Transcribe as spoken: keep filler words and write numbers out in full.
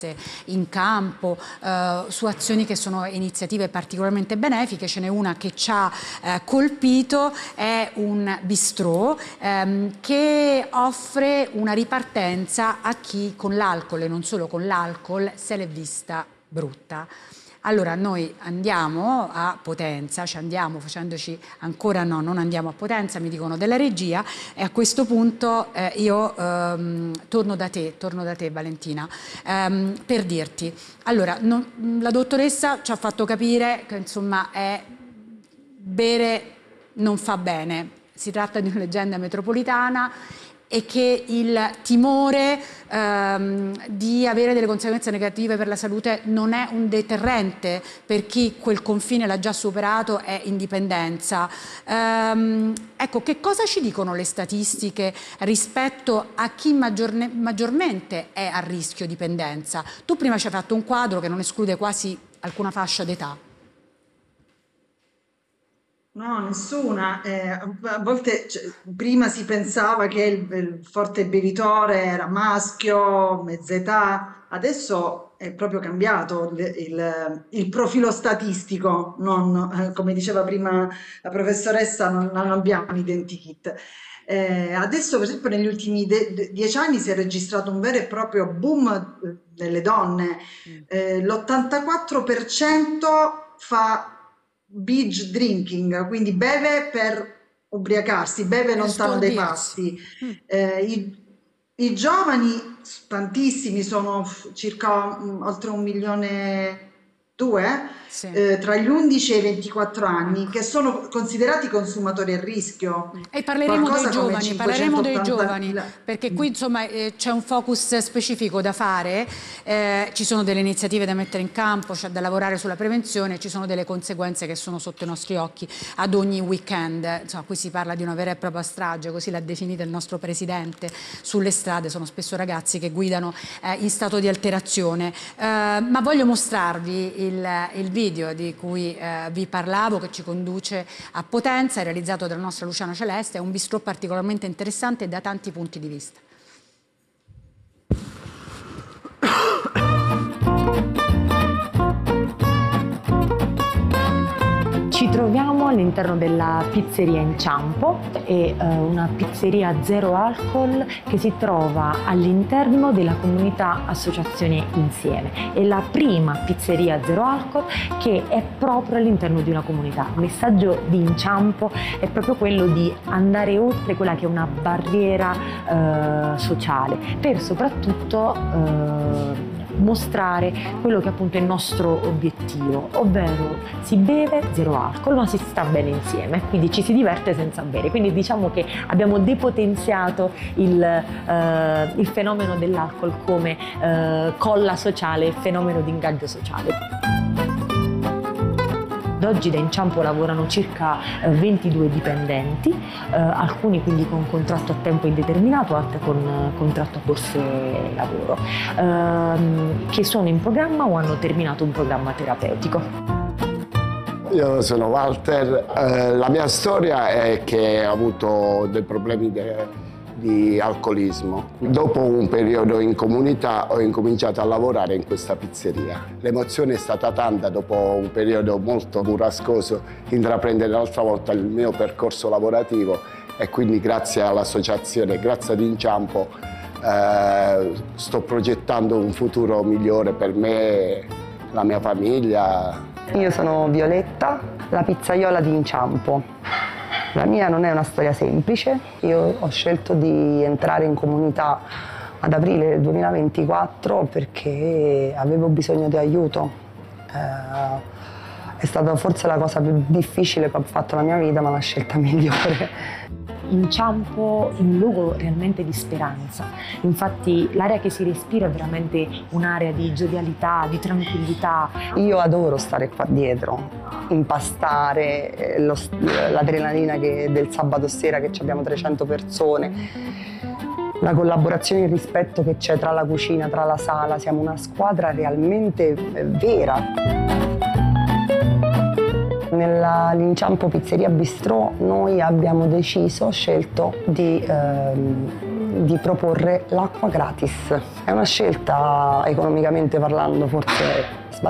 in campo, eh, su azioni che sono iniziative particolarmente benefiche. Ce n'è una che ci ha eh, colpito, è un bistrò ehm, che offre una ripartenza a chi con l'alcol e non solo con l'alcol se l'è vista brutta. Allora noi andiamo a Potenza, ci andiamo facendoci ancora no, non andiamo a Potenza, mi dicono della regia, e a questo punto eh, io ehm, torno da te, torno da te Valentina, ehm, per dirti, allora non, la dottoressa ci ha fatto capire che insomma è, bere non fa bene, si tratta di una leggenda metropolitana e che il timore ehm, di avere delle conseguenze negative per la salute non è un deterrente per chi quel confine l'ha già superato, è indipendenza. Ehm, ecco, che cosa ci dicono le statistiche rispetto a chi maggiorne, maggiormente è a rischio dipendenza? Tu prima ci hai fatto un quadro che non esclude quasi alcuna fascia d'età. No, nessuna. Eh, a volte, cioè, prima si pensava che il, il forte bevitore era maschio, mezza età, adesso è proprio cambiato il, il- il profilo statistico, non, eh, come diceva prima la professoressa, non, non abbiamo identikit. Eh, adesso, per esempio, negli ultimi de- de- dieci anni si è registrato un vero e proprio boom eh, nelle donne. Mm. Eh, l'ottantaquattro per cento fa binge drinking, quindi beve per ubriacarsi, beve Per lontano dai stordirsi. pasti. Mm. Eh, i, i giovani, tantissimi, sono f- circa mm, oltre un milione e due, Sì. eh, tra gli undici e i ventiquattro anni, Ecco. che sono considerati consumatori a rischio. E parleremo dei Qualcosa come giovani, parleremo dei giovani, cinquecentottantamila. perché qui insomma eh, c'è un focus specifico da fare, eh, ci sono delle iniziative da mettere in campo, c'è da lavorare sulla prevenzione, ci sono delle conseguenze che sono sotto i nostri occhi ad ogni weekend. Insomma, qui si parla di una vera e propria strage, così l'ha definita il nostro presidente. Sulle strade sono spesso ragazzi che guidano eh, in stato di alterazione. Eh, ma voglio mostrarvi il, il video di cui eh, vi parlavo, che ci conduce a Potenza, è realizzato dalla nostra Luciana Celeste. È un bistrò particolarmente interessante da tanti punti di vista. Ci troviamo all'interno della pizzeria Inciampo, è eh, una pizzeria zero alcol che si trova all'interno della comunità Associazione Insieme. È la prima pizzeria zero alcol che è proprio all'interno di una comunità. Il messaggio di Inciampo è proprio quello di andare oltre quella che è una barriera eh, sociale, per soprattutto eh, mostrare quello che appunto è il nostro obiettivo, ovvero si beve zero alcol ma si sta bene insieme, quindi ci si diverte senza bere. Quindi diciamo che abbiamo depotenziato il, eh, il fenomeno dell'alcol come eh, colla sociale, fenomeno di ingaggio sociale. Ad oggi da Inciampo lavorano circa ventidue dipendenti, eh, alcuni quindi con contratto a tempo indeterminato, altri con eh, contratto a borse lavoro, ehm, che sono in programma o hanno terminato un programma terapeutico. Io sono Walter, eh, la mia storia è che ho avuto dei problemi de- di alcolismo. Dopo un periodo in comunità ho incominciato a lavorare in questa pizzeria. L'emozione è stata tanta, dopo un periodo molto burrascoso, intraprendere un'altra volta il mio percorso lavorativo, e quindi grazie all'associazione, grazie ad Inciampo, eh, sto progettando un futuro migliore per me e la mia famiglia. Io sono Violetta, la pizzaiola di Inciampo. La mia non è una storia semplice, io ho scelto di entrare in comunità ad aprile del duemilaventiquattro perché avevo bisogno di aiuto. Eh, è stata forse la cosa più difficile che ho fatto nella mia vita, ma la scelta migliore. Inciampo è un luogo realmente di speranza, infatti l'area che si respira è veramente un'area di giovialità, di tranquillità. Io adoro stare qua dietro, impastare, lo- l'adrenalina che- del sabato sera che ci abbiamo trecento persone, la collaborazione e il rispetto che c'è tra la cucina, tra la sala, siamo una squadra realmente eh, vera. Nell'Inciampo Pizzeria Bistrò noi abbiamo deciso, scelto di ehm, di proporre l'acqua gratis. È una scelta economicamente parlando forse sbagliata,